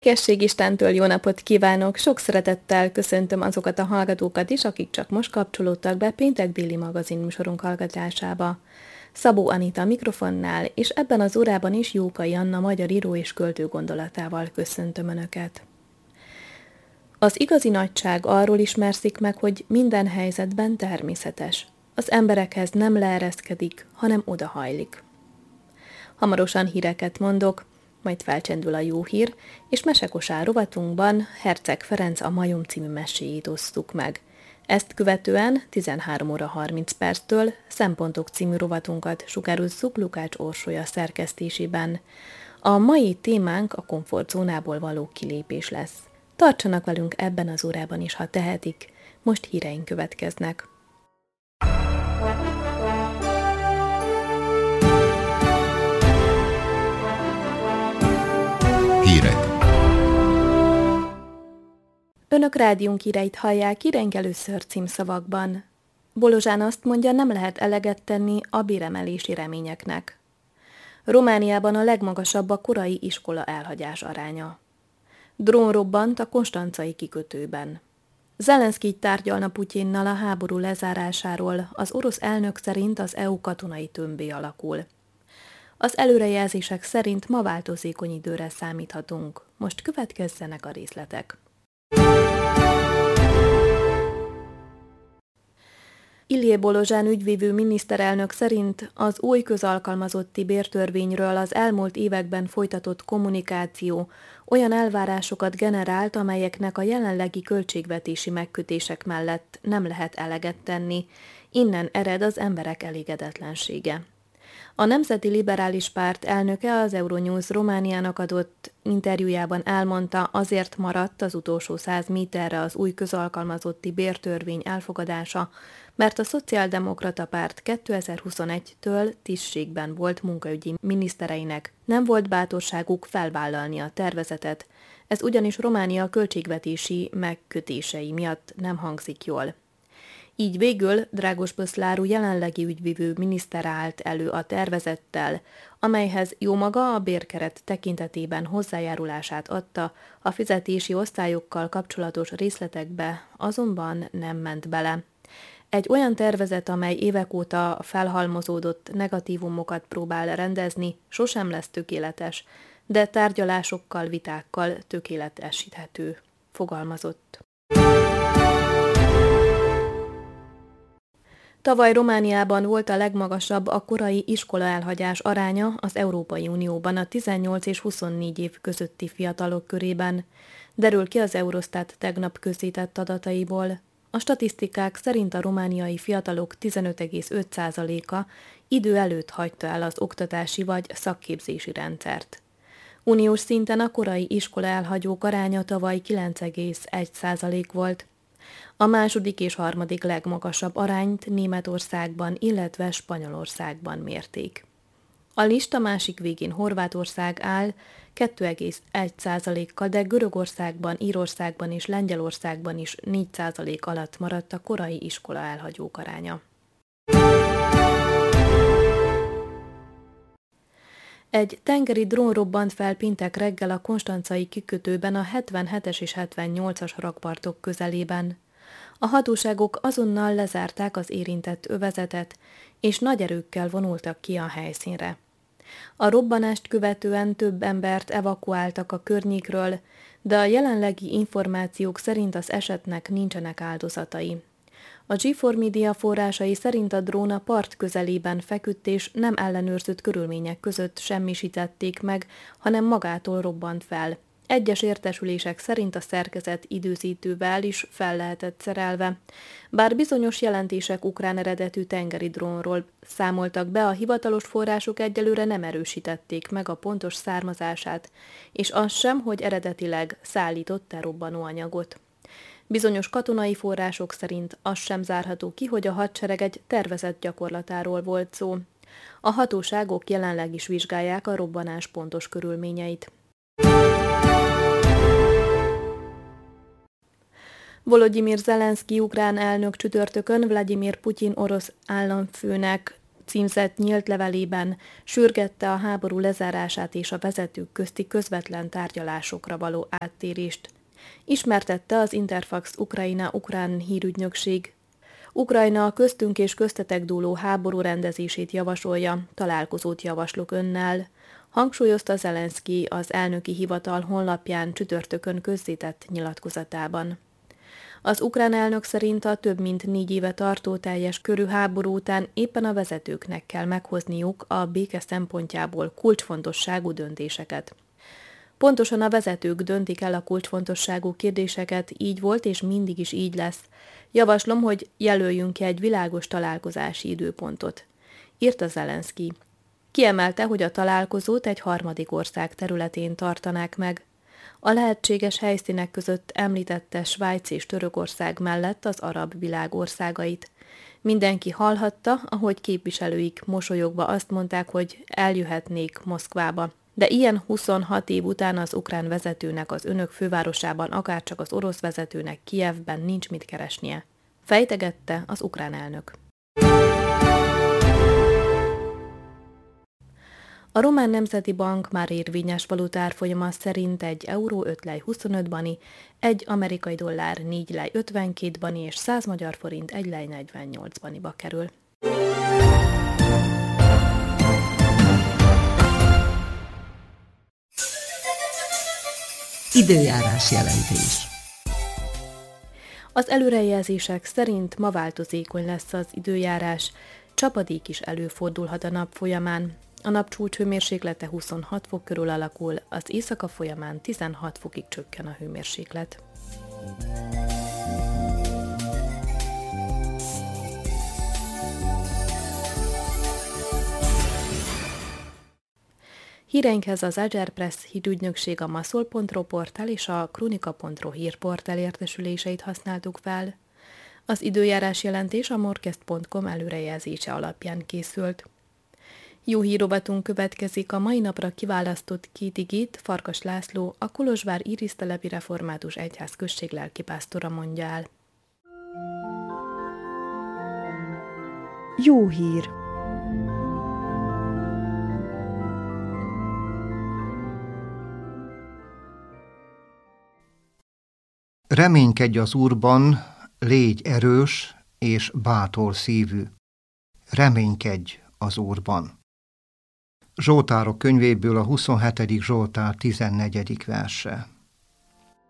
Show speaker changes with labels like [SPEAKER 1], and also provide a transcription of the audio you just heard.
[SPEAKER 1] Készség Istentől jó napot kívánok! Sok szeretettel köszöntöm azokat a hallgatókat is, akik csak most kapcsolódtak be péntek déli magazin műsorunk hallgatásába. Szabó Anita mikrofonnál, és ebben az órában is Jókai Anna magyar író és költő gondolatával köszöntöm Önöket. Az igazi nagyság arról ismerszik meg, hogy minden helyzetben természetes. Az emberekhez nem leereszkedik, hanem odahajlik. Hamarosan híreket mondok, majd felcsendül a jó hír, és Mesekosár rovatunkban Herceg Ferenc a Majom című meséjét osztuk meg. Ezt követően 13 óra 30 perctől Szempontok című rovatunkat sugározzuk Lukács Orsolya szerkesztésében. A mai témánk a komfortzónából való kilépés lesz. Tartsanak velünk ebben az órában is, ha tehetik. Most híreink következnek.
[SPEAKER 2] Hírek.
[SPEAKER 1] Önök rádiónk híreit hallják, híreink először címszavakban. Bolozsán azt mondja, nem lehet eleget tenni a béremelési reményeknek. Romániában a legmagasabb a korai iskola elhagyás aránya. Drón robbant a konstancai kikötőben. Zelenszky tárgyalna Putyinnal a háború lezárásáról, az orosz elnök szerint az EU katonai tömbbé alakul. Az előrejelzések szerint ma változékony időre számíthatunk. Most következzenek a részletek. Ilie Bolozsán ügyvívő miniszterelnök szerint az új közalkalmazotti bértörvényről az elmúlt években folytatott kommunikáció olyan elvárásokat generált, amelyeknek a jelenlegi költségvetési megkötések mellett nem lehet eleget tenni, innen ered az emberek elégedetlensége. A Nemzeti Liberális Párt elnöke az Euronews Romániának adott interjújában elmondta, azért maradt az utolsó 100 méterre az új közalkalmazotti bértörvény elfogadása, mert a Szociáldemokrata Párt 2021-től tisztségben volt munkaügyi minisztereinek. Nem volt bátorságuk felvállalni a tervezetet, ez ugyanis Románia költségvetési megkötései miatt nem hangzik jól. Így végül Dragos Boszláru jelenlegi ügyvivő miniszter állt elő a tervezettel, amelyhez jómaga a bérkeret tekintetében hozzájárulását adta, a fizetési osztályokkal kapcsolatos részletekbe azonban nem ment bele. Egy olyan tervezet, amely évek óta felhalmozódott negatívumokat próbál rendezni, sosem lesz tökéletes, de tárgyalásokkal, vitákkal tökéletesíthető, fogalmazott. Tavaly Romániában volt a legmagasabb a korai iskola elhagyás aránya az Európai Unióban a 18 és 24 év közötti fiatalok körében, derül ki az Eurostat tegnap közzétett adataiból. A statisztikák szerint a romániai fiatalok 15,5%-a idő előtt hagyta el az oktatási vagy szakképzési rendszert. Uniós szinten a korai iskola elhagyók aránya tavaly 9,1% volt. A második és harmadik legmagasabb arányt Németországban, illetve Spanyolországban mérték. A lista másik végén Horvátország áll 2,1%-kal, de Görögországban, Írországban és Lengyelországban is 4% alatt maradt a korai iskola elhagyók aránya. Egy tengeri drón robbant fel péntek reggel a konstancai kikötőben a 77-es és 78-as rakpartok közelében. A hatóságok azonnal lezárták az érintett övezetet, és nagy erőkkel vonultak ki a helyszínre. A robbanást követően több embert evakuáltak a környékről, de a jelenlegi információk szerint az esetnek nincsenek áldozatai. A G4 Media forrásai szerint a drón a part közelében feküdt és nem ellenőrzött körülmények között semmisítették meg, hanem magától robbant fel. Egyes értesülések szerint a szerkezet időzítővel is fel lehetett szerelve. Bár bizonyos jelentések ukrán eredetű tengeri drónról számoltak be, a hivatalos források egyelőre nem erősítették meg a pontos származását, és az sem, hogy eredetileg szállított-e robbanóanyagot. Bizonyos katonai források szerint az sem zárható ki, hogy a hadsereg egy tervezett gyakorlatáról volt szó. A hatóságok jelenleg is vizsgálják a robbanás pontos körülményeit. Volodymyr Zelenszky ukrán elnök csütörtökön Vladimir Putyin orosz államfőnek címzett nyílt levelében sürgette a háború lezárását és a vezetők közti közvetlen tárgyalásokra való áttérést. Ismertette az Interfax Ukrajna ukrán hírügynökség. Ukrajna a köztünk és köztetek dúló háború rendezését javasolja, találkozót javaslok önnel, hangsúlyozta Zelenszky az elnöki hivatal honlapján csütörtökön közzétett nyilatkozatában. Az ukrán elnök szerint a több mint 4 éve tartó teljes körű háború után éppen a vezetőknek kell meghozniuk a béke szempontjából kulcsfontosságú döntéseket. Pontosan a vezetők döntik el a kulcsfontosságú kérdéseket, így volt és mindig is így lesz. Javaslom, hogy jelöljünk ki egy világos találkozási időpontot, írta Zelenszky. Kiemelte, hogy a találkozót egy harmadik ország területén tartanák meg. A lehetséges helyszínek között említette Svájc és Törökország mellett az arab világ országait. Mindenki hallhatta, ahogy képviselőik mosolyogva azt mondták, hogy eljöhetnék Moszkvába. De ilyen 26 év után az ukrán vezetőnek az önök fővárosában, akárcsak az orosz vezetőnek Kijevben nincs mit keresnie, fejtegette az ukrán elnök. A Román Nemzeti Bank már érvényes valutárfolyama szerint egy euró 5 lej 25 bani, egy amerikai dollár 4 lej 52 bani és 100 magyar forint 1 lej 48 baniba kerül.
[SPEAKER 2] Időjárás jelentés.
[SPEAKER 1] Az előrejelzések szerint ma változékony lesz az időjárás, csapadék is előfordulhat a nap folyamán. A nap csúcshőmérséklete 26 fok körül alakul, az éjszaka folyamán 16 fokig csökken a hőmérséklet. Híreinkhez az Agerpress hírügynökség, a Maszol.ro portál és a Kronika.ro hírportál értesüléseit használtuk fel. Az időjárás jelentés a morkest.com előrejelzése alapján készült. Jó hírovatunk következik, a mai napra kiválasztott 2 igét Farkas László, a Kolozsvár Irisztelepi Református Egyház község lelkipásztora mondja el.
[SPEAKER 3] Jó hír!
[SPEAKER 4] Reménykedj az Úrban, légy erős és bátor szívű. Reménykedj az Úrban. Zsoltárok könyvéből a 27. Zsoltár 14. verse.